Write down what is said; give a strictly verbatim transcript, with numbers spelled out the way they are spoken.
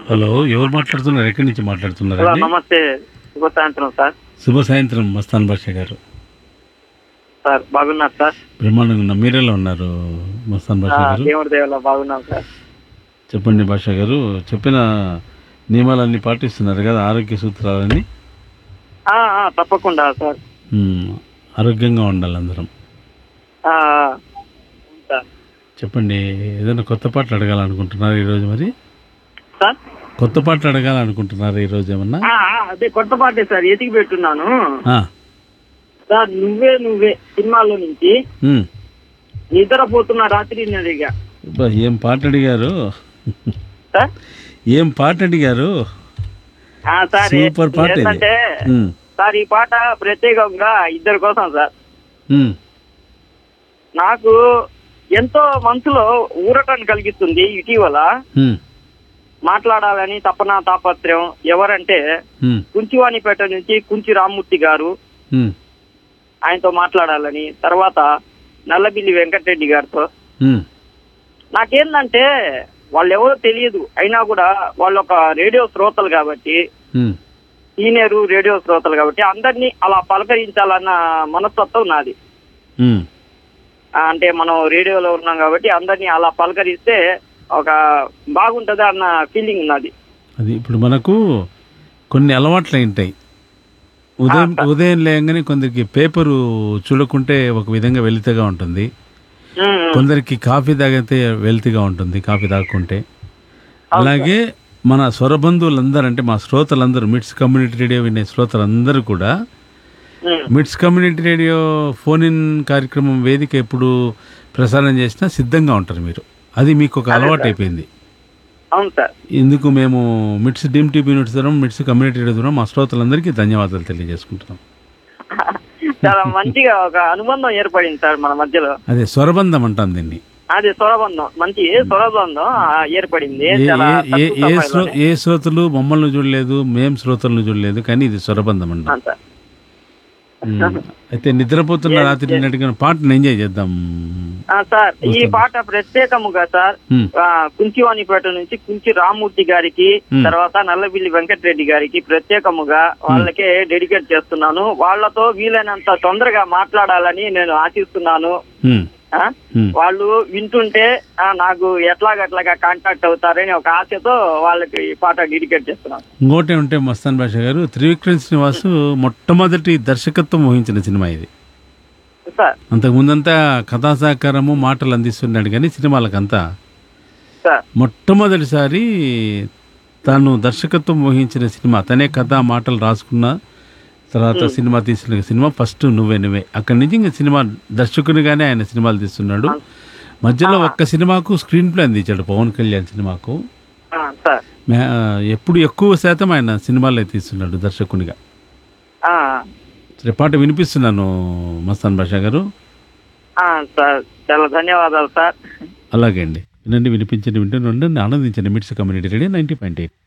Hello, ఎవరు మాట్లాడుతున్నారు? ఎక్కడి నుంచి హలో మాట్లాడుతున్నారండి? నమస్తే, శుభ సాయంత్రం సార్. శుభ సాయంత్రం మస్తాన్ బాషా గారు. సార్ బాగున్నారు సార్? బ్రహ్మాండంగా ఉన్నా. మీరెలా ఉన్నారు మస్తాన్ ఆ, బాషా గారు? దేవుడి దేవలో బాగున్నాం సార్. చెప్పండి బాషా గారు. చెప్పిన నియమాలన్నీ పాటిస్తున్నారు కదా, ఆరోగ్య సూత్రాలన్నీ? ఆ, ఆ, తప్పకుండా సార్. మ్మ్. ఆరోగ్యంగా ఉండాలి అందరం. ఆ, ఆ, అవును సార్. చెప్పండి, ఏదైనా కొత్త పాటలు అడగాలనుకుంటున్నారు ఈరోజు? మరి సార్ కొత్త పాటలు అడగాలనుకుంటున్నారు ఈరోజు ఏమన్నా? ఆ, ఆ, అదే కొత్త పాటే సార్, ఎతికి పెట్టున్నాను ఆ. సార్. నువ్వే నువ్వే సినిమాలో నుంచి మ్మ్. నిద్రపోతున్న రాత్రి నదిగా. అబ్బా, ఏం పాట అడిగారు! సార్ ఏం పాట అడిగారు! ఆ, సార్ ఏ- సూపర్ పాట ఇది. ఏంటంటే మ్మ్. సార్, ఈ పాట ప్రత్యేకంగా ఇద్దరి కోసం సార్. మ్మ్. నాకు ఎంతో మనసులో ఊరటం కలిగిస్తుంది ఇటీవల. మ్మ్. మాట్లాడాలని తపన తాపత్రయం ఎవరంటే మ్మ్. కుంచివాణిపేట నుంచి కుంచి రామ్మూర్తి గారు. మ్మ్. ఆయనతో మాట్లాడాలని, తర్వాత నల్లబిల్లి వెంకటరెడ్డి గారితో. మ్మ్. నాకేందంటే వాళ్ళు ఎవరో తెలియదు, అయినా కూడా వాళ్ళు ఒక రేడియో శ్రోతలు కాబట్టి, మ్మ్. సీనియర్ రేడియో శ్రోతలు కాబట్టి అందరినీ అలా పలకరించాలన్న మనస్తత్వం నాది. మ్మ్. ఆ, అంటే మనం రేడియోలో ఉన్నాం కాబట్టి అందరినీ అలా పలకరిస్తే ఒక బాగుంటది అన్న ఫీలింగ్ ఉన్నది. అది ఇప్పుడు మనకు కొన్ని అలవాట్లు ఉంటాయి. ఉదయం ఆ, ఉదయం లేయంగానే కొందరికి పేపరు చూడకుంటే ఒక విధంగా వెలితిగా ఉంటుంది, ఉమ్, ఉమ్. కొందరికి కాఫీ తాగితే వెలితిగా ఉంటుంది కాఫీ తాగుకుంటే. అలాగే మన స్వరబంధువులందరూ, అంటే మా శ్రోతలందరూ, మిట్స్ కమ్యూనిటీ రేడియో వినే శ్రోతలందరూ కూడా ఉమ్. మిట్స్ కమ్యూనిటీ రేడియో ఫోన్ ఇన్ కార్యక్రమం వేదిక ఎప్పుడు ప్రసారం చేసినా సిద్ధంగా ఉంటారు మీరు. అది మీకు ఒక అలవాటు అయిపోయింది. అవును సార్. ఇందుకు మేము మిట్స్ డీమ్ టీవీ యూనిట్ ద్వారా, మిట్స్ కమ్యూనిటీ రేడియో ద్వారా మా శ్రోతలందరికీ ధన్యవాదాలు తెలియజేసుకుంటున్నాం. చాలా మంచిగా ఒక అనుబంధం ఏర్పడింది సార్ మన మధ్యలో. అదే స్వరబంధం అంటాం దీన్ని. అది స్వరబంధం, మంచి స్వరబంధం ఆ, ఏర్పడింది. ఏ చాలా ఏ- ఏ తక్కువ ఏ శ్రో సమయంలోనే. ఏ శ్రోతలు మమ్మల్ని చూడలేదు, మేం శ్రోతలను చూడలేదు, కానీ ఇది స్వరబంధం అంటాం. ఆ, సార్. ఉమ్. అయితే నిద్రపోతున్న ఏ- రాత్రి ఏ- నటిన పాటను ఎంజాయ్ చేద్దాం. ఆ, సార్ ఈ వస్తాను. పాట ప్రత్యేకముగా సార్ ఉమ్. ఆ, కుంచివాణిపేట నుంచి కుంచి రామ్మూర్తి గారికి, Hmm. తర్వాత నల్లబిల్లి వెంకటరెడ్డి గారికి ప్రత్యేకముగా వాళ్ళకే డెడికేట్ చేస్తున్నాను. వాళ్ళతో వీలైనంత తొందరగా మాట్లాడాలని నేను ఆశిస్తున్నాను. ఉమ్. ఆ? ఉమ్. వాళ్ళు వింటుంటే ఆ, నాకు ఎట్లాగట్లాగా కాంటాక్ట్ అవుతారని ఒక ఆశతో వాళ్ళకి ఈ పాట డెడికేట్ చేస్తున్నాను. ఇంకోటి ఉంటే మస్తాన్ బాషా గారు, త్రివిక్రమ్ శ్రీనివాసు మొట్టమొదటి దర్శకత్వం వహించిన సినిమా ఇది. సార్ అంతకుముందంతా కథా సహకారము, మాటలు అందిస్తున్నాడు, కానీ సినిమాలకంతా సార్ మొట్టమొదటిసారి తాను దర్శకత్వం వహించిన సినిమా, తనే కథ మాటలు రాసుకున్న తర్వాత సినిమా తీసిన సినిమా ఫస్ట్ నువ్వే నువ్వే. అక్కడి నుంచి ఇంకా సినిమా దర్శకునిగానే ఆయన సినిమాలు తీస్తున్నాడు. మధ్యలో ఒక్క సినిమాకు స్క్రీన్ ప్లే అందించాడు, పవన్ కళ్యాణ్ సినిమాకు. ఆ, సార్ మే- ఎప్పుడు ఎక్కువ శాతం ఆయన సినిమాలే తీస్తున్నాడు దర్శకునిగా. ఆ, సరే, పాట వినిపిస్తున్నాను మస్తాన్ బాషా గారు. ఆ, సార్ చాలా ధన్యవాదాలు సార్. అలాగే అండి, వినండి, వినిపించండి, వింటూనే ఉండండి, ఆనందించండి. మిట్స్ community radio ninety point eight.